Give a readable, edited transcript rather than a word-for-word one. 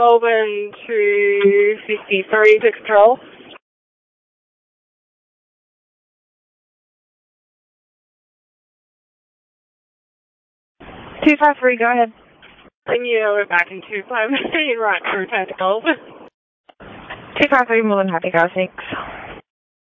Goulburn to 53 to control. 253, go ahead. And we're back in 253, right, return to Goulburn. 253, more than happy, go, thanks.